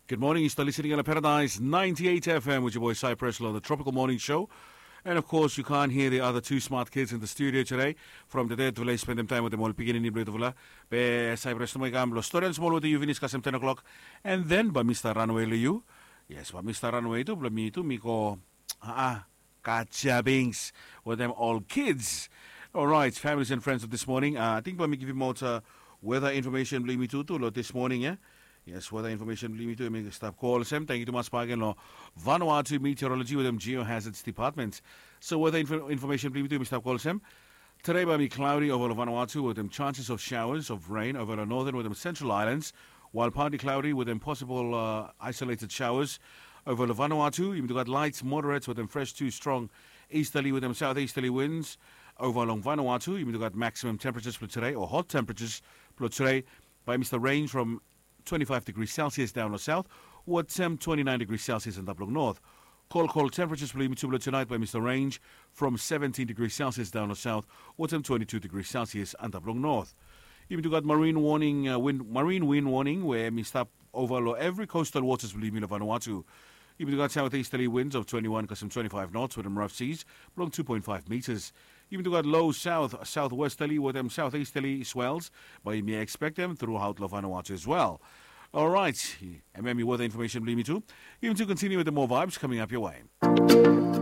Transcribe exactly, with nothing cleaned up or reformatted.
Good morning. You're still listening on Paradise ninety-eight F M with your boy Cypress on the Tropical Morning Show. And of course, you can't hear the other two smart kids in the studio today. From the dead to spend them time with them all beginning in Blue Be Cypress no Gamblo. Story and small with you finish kasem ten o'clock. And then by Mister Runaway Liu. Yes, by Mister Runaway to me to Miko ah Kachabings with them all kids. All right, families and friends of this morning. Uh, I think let me give you more uh, weather information believe me too to this morning, yeah. Yes, weather information believe me too. Make stop call Sam. Thank you to Mas Pagan no Vanuatu Meteorology with them Geohazards Department. So weather info- information believe me too. Mister Call Sam. Today will be cloudy over Vanuatu with them chances of showers of rain over the northern with them central islands, while partly cloudy with them possible uh, isolated showers over the Vanuatu. You've got light moderates with them fresh to strong easterly with them southeasterly winds. Over along Vanuatu, you've got maximum temperatures for today, or hot temperatures for today, by Mister Range from twenty-five degrees Celsius down the south, or um, twenty-nine degrees Celsius in Taplong North. Cold, cold temperatures for Limitubla tonight by Mister Range from seventeen degrees Celsius down the south, or um, twenty-two degrees Celsius in Taplong North. You've got marine warning, uh, wind, marine wind warning, where we stop over every coastal waters believe me in Vanuatu. You've got southeasterly winds of twenty-one, custom twenty-five knots with them rough seas, along two point five meters. Even got low south, southwesterly with them southeasterly swells, but you may expect them throughout Vanuatu as well. All right, M M E weather information, believe me too. Even to continue with the more vibes coming up your way.